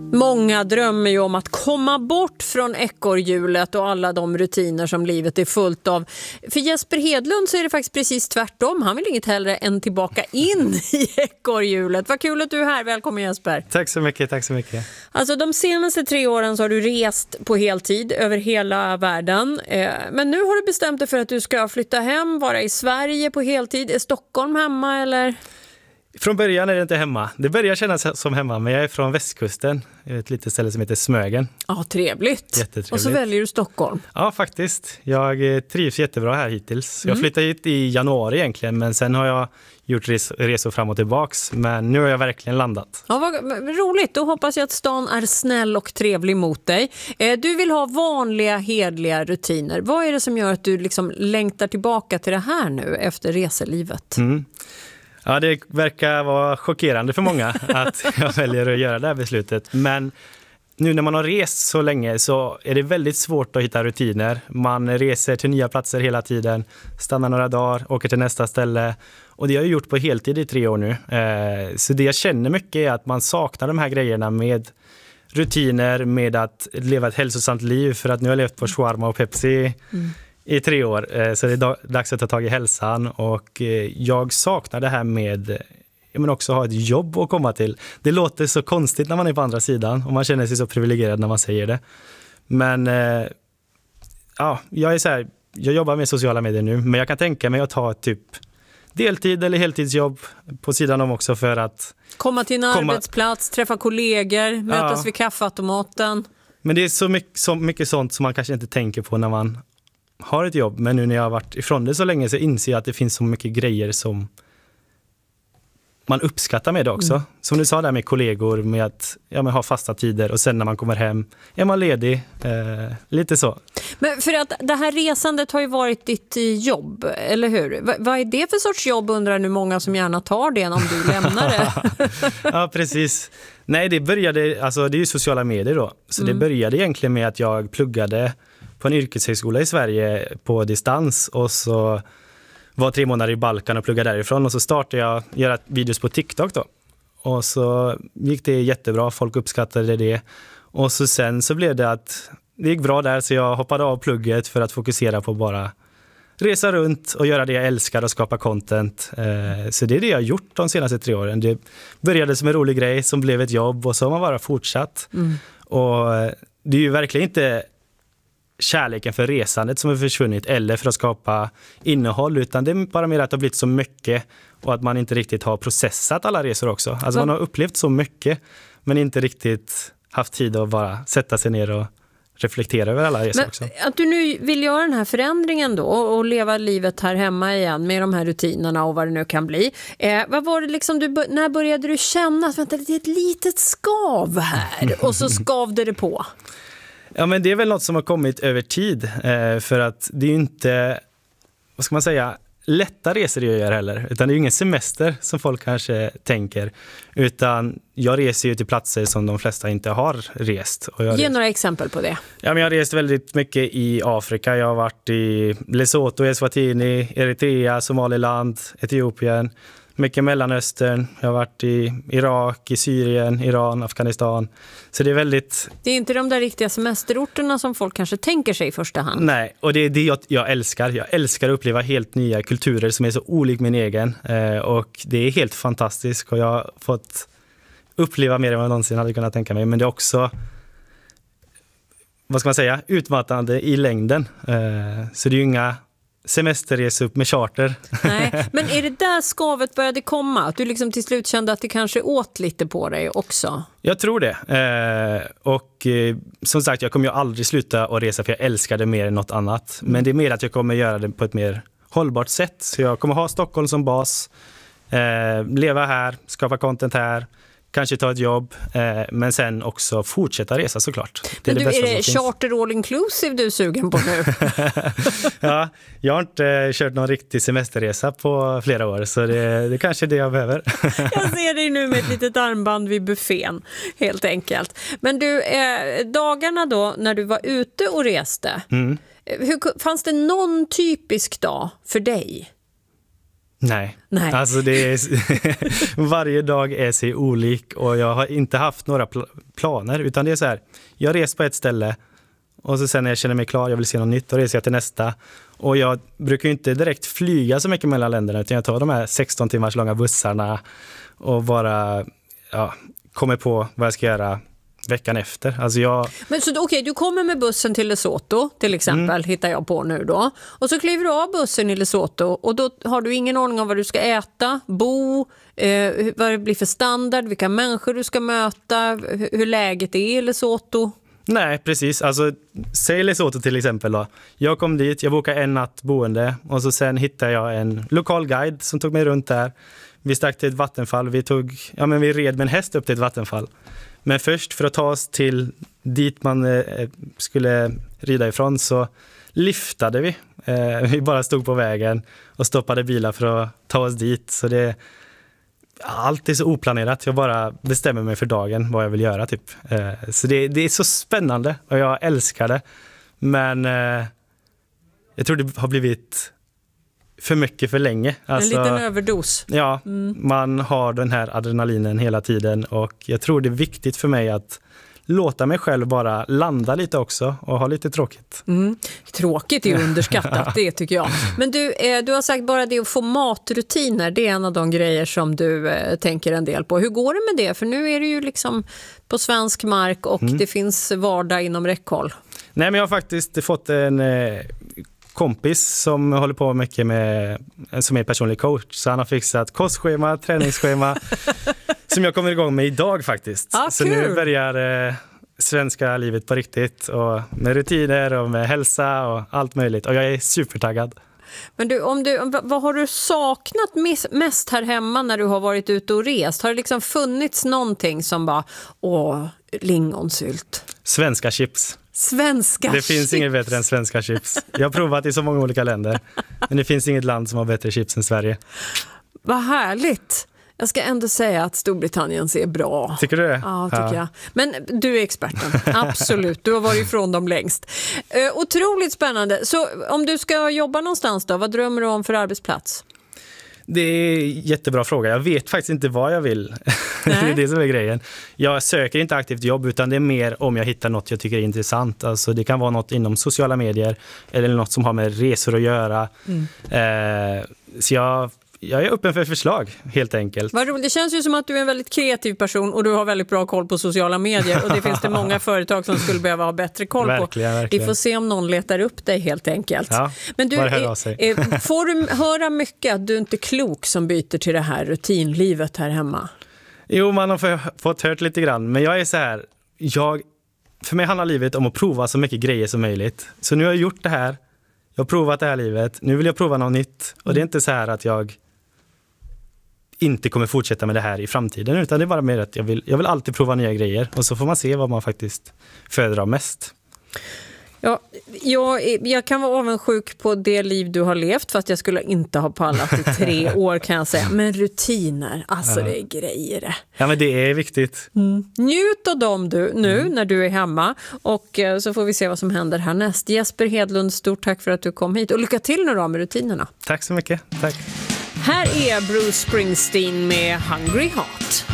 Många drömmer ju om att komma bort från ekorrhjulet och alla de rutiner som livet är fullt av. För Jesper Hedlund så är det faktiskt precis tvärtom. Han vill inget hellre än tillbaka in i ekorrhjulet. Vad kul att du är här. Välkommen Jesper. Tack så mycket, tack så mycket. Alltså de senaste 3 åren så har du rest på heltid över hela världen. Men nu har du bestämt dig för att du ska flytta hem, vara i Sverige på heltid. Är Stockholm hemma eller? Från början är det inte hemma. Det börjar kännas som hemma, men jag är från västkusten. Ett litet ställe som heter Smögen. Ja, trevligt. Jättetrevligt. Och så väljer du Stockholm. Ja, faktiskt. Jag trivs jättebra här hittills. Jag flyttade hit i januari egentligen, men sen har jag gjort resor fram och tillbaks. Men nu har jag verkligen landat. Ja, vad roligt. Då hoppas jag att stan är snäll och trevlig mot dig. Du vill ha vanliga, hedliga rutiner. Vad är det som gör att du liksom längtar tillbaka till det här nu efter reselivet? Ja, det verkar vara chockerande för många att jag väljer att göra det här beslutet. Men nu när man har rest så länge så är det väldigt svårt att hitta rutiner. Man reser till nya platser hela tiden, stannar några dagar, åker till nästa ställe. Och det har jag gjort på heltid i 3 år nu. Så det jag känner mycket är att man saknar de här grejerna med rutiner, med att leva ett hälsosamt liv. För att nu har jag levt på shawarma och Pepsi i 3 år, så det är dags att ta tag i hälsan och jag saknar det här med men också ha ett jobb att komma till. Det låter så konstigt när man är på andra sidan och man känner sig så privilegierad när man säger det. Men ja, jag jobbar med sociala medier nu, men jag kan tänka mig att ta ett typ deltid eller heltidsjobb på sidan om också för att komma till en arbetsplats, träffa kollegor, mötas vid kaffeautomaten. Men det är så mycket sånt som man kanske inte tänker på när man har ett jobb, men nu när jag har varit ifrån det så länge så inser jag att det finns så mycket grejer som man uppskattar med det också. Som du sa där med kollegor, med att ha fasta tider och sen när man kommer hem är man ledig, lite så. Men för att det här resandet har ju varit ditt jobb, eller hur? Vad är det för sorts jobb undrar nu många som gärna tar det om du lämnar det? Ja, precis. Nej, det började, alltså det är ju sociala medier då. Så det började egentligen med att jag pluggade på en yrkeshögskola i Sverige på distans och så var 3 månader i Balkan och pluggade därifrån och så startade jag göra videos på TikTok då. Och så gick det jättebra, folk uppskattade det. Och så sen så blev det att det gick bra där så jag hoppade av plugget för att fokusera på bara resa runt och göra det jag älskar och skapa content. Så det är det jag har gjort de senaste 3 åren. Det började som en rolig grej som blev ett jobb och så har man bara fortsatt. Och det är ju verkligen inte kärleken för resandet som har försvunnit eller för att skapa innehåll, utan det är bara mer att det har blivit så mycket och att man inte riktigt har processat alla resor också. Alltså man har upplevt så mycket men inte riktigt haft tid att bara sätta sig ner och reflektera över alla resor också. Att du nu vill göra den här förändringen då och leva livet här hemma igen med de här rutinerna och vad det nu kan bli. Vad var det liksom när började du känna att vänta, det är ett litet skav här och så skavde det på? Ja, men det är väl något som har kommit över tid för att det är ju inte, vad ska man säga, lätta resor jag gör heller, utan det är ju ingen semester som folk kanske tänker, utan jag reser ju till platser som de flesta inte har rest. Och Ge några exempel på det. Ja, men jag har rest väldigt mycket i Afrika. Jag har varit i Lesotho, Eswatini, Eritrea, Somaliland, Etiopien. Mycket Mellanöstern. Jag har varit i Irak, i Syrien, Iran, Afghanistan. Så det är väldigt... Det är inte de där riktiga semesterorterna som folk kanske tänker sig i första hand. Nej, och det är det jag älskar. Jag älskar att uppleva helt nya kulturer som är så olik min egen. Och det är helt fantastiskt. Och jag har fått uppleva mer än vad jag någonsin hade kunnat tänka mig. Men det är också, vad ska man säga, utmattande i längden. Så det är ju inga semesterresa upp med charter. Nej, men är det där skavet började komma? Att du liksom till slut kände att det kanske åt lite på dig också? Jag tror det. Och som sagt, jag kommer ju aldrig sluta att resa för jag älskar det mer än något annat. Men det är mer att jag kommer göra det på ett mer hållbart sätt. Så jag kommer ha Stockholm som bas, leva här, skapa content här, kanske ta ett jobb, men sen också fortsätta resa såklart. Det är men är det charter all inclusive du är sugen på nu? Ja, jag har inte kört någon riktig semesterresa på flera år, så det kanske är det jag behöver. Jag ser dig nu med ett litet armband vid buffén, helt enkelt. Men du, dagarna då när du var ute och reste, fanns det någon typisk dag för dig? Nej. Alltså det är varje dag är sig olik och jag har inte haft några planer, utan det är så här, jag reser på ett ställe och så sen när jag känner mig klar, jag vill se något nytt, och reser jag till nästa. Och jag brukar ju inte direkt flyga så mycket mellan länderna, utan jag tar de här 16 timmars långa bussarna och bara kommer på vad jag ska göra veckan efter. Alltså Men så okej, du kommer med bussen till Lesotho till exempel, hittar jag på nu då. Och så kliver du av bussen i Lesotho och då har du ingen aning om vad du ska äta, bo, vad det blir för standard, vilka människor du ska möta, hur läget är i Lesotho. Nej, precis. Alltså, säg Lesotho till exempel då. Jag kom dit, jag bokade en natt boende och så sen hittade jag en lokal guide som tog mig runt där. Vi stack till ett vattenfall, vi red med en häst upp till ett vattenfall. Men först för att ta oss till dit man skulle rida ifrån så liftade vi. Vi bara stod på vägen och stoppade bilar för att ta oss dit. Så allt är så oplanerat. Jag bara bestämmer mig för dagen vad jag vill göra typ. Så det är så spännande och jag älskar det. Men jag tror det har blivit för mycket för länge. Alltså, en liten överdos. Ja, man har den här adrenalinen hela tiden och jag tror det är viktigt för mig att låta mig själv bara landa lite också och ha lite tråkigt. Tråkigt är underskattat, det tycker jag. Men du har sagt bara det att få matrutiner, det är en av de grejer som du tänker en del på. Hur går det med det? För nu är det ju liksom på svensk mark och det finns vardag inom räckhåll. Nej, men jag har faktiskt fått en kompis som håller på mycket som är personlig coach. Så han har fixat kostschema, träningsschema som jag kommer igång med idag faktiskt. Så kul. Nu börjar svenska livet på riktigt och med rutiner och med hälsa och allt möjligt. Och jag är supertaggad. Men vad har du saknat mest här hemma när du har varit ute och rest? Har det liksom funnits någonting som bara, lingonsylt? Svenska chips. Det finns inget bättre än svenska chips. Jag har provat i så många olika länder. Men det finns inget land som har bättre chips än Sverige. Vad härligt. Jag ska ändå säga att Storbritannien ser bra. Tycker du det? Ja, tycker jag. Men du är experten. Absolut. Du har varit ifrån dem längst. Otroligt spännande. Så om du ska jobba någonstans då, vad drömmer du om för arbetsplats? Det är en jättebra fråga. Jag vet faktiskt inte vad jag vill. Det är det som är grejen. Jag söker inte aktivt jobb, utan det är mer om jag hittar något jag tycker är intressant. Alltså det kan vara något inom sociala medier eller något som har med resor att göra. Så jag är öppen för förslag, helt enkelt. Det känns ju som att du är en väldigt kreativ person och du har väldigt bra koll på sociala medier. Och det finns det många företag som skulle behöva ha bättre koll verkligen. Vi får se om någon letar upp dig, helt enkelt. Ja, men får du höra mycket att du inte är klok som byter till det här rutinlivet här hemma? Jo, man har fått hört lite grann. Men jag är så här, för mig handlar livet om att prova så mycket grejer som möjligt. Så nu har jag gjort det här. Jag har provat det här livet. Nu vill jag prova något nytt. Och det är inte så här att jag inte kommer fortsätta med det här i framtiden, utan det är bara mer att jag vill alltid prova nya grejer och så får man se vad man faktiskt föredrar mest. Ja, jag kan vara avundsjuk på det liv du har levt, fast jag skulle inte ha pallat i 3 år, kan jag säga. Men rutiner, alltså det är grejer det. Ja, men det är viktigt. Njut av dem nu när du är hemma och så får vi se vad som händer härnäst. Jesper Hedlund, stort tack för att du kom hit och lycka till nu då med rutinerna. Tack så mycket. Tack. Här är Bruce Springsteen med Hungry Heart.